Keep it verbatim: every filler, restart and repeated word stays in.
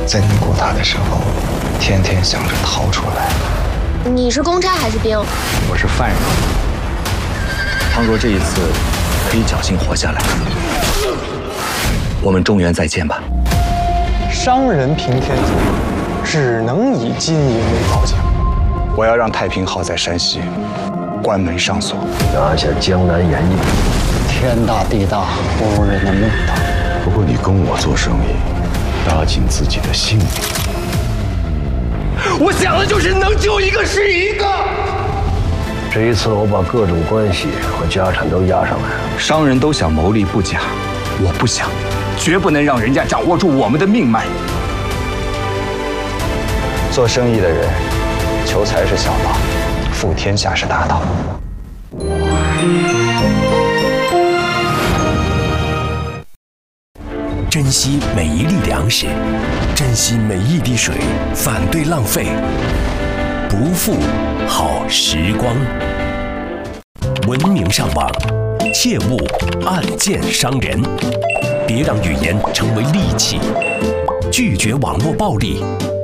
在尼古塔的时候，天天想着逃出来。 你是公差还是兵？ 我是犯人。倘若这一次可以侥幸活下来，我们中原再见吧。 商人平天下，只能以金银为报价。 我要让太平号在山西关门上锁， 拿下江南盐业。 天大地大，不如人的命大。 不过你跟我做生意，搭紧自己的性命。 我想的就是能救一个是一个。 这一次我把各种关系和家产都押上来了。 商人都想谋利不假，我不想，绝不能让人家掌握住我们的命脉。 做生意的人，求财是小道，富天下是大道。 珍惜每一粒粮食，珍惜每一滴水，反对浪费，不负好时光。文明上网，切勿暗箭伤人，别让语言成为利器，拒绝网络暴力。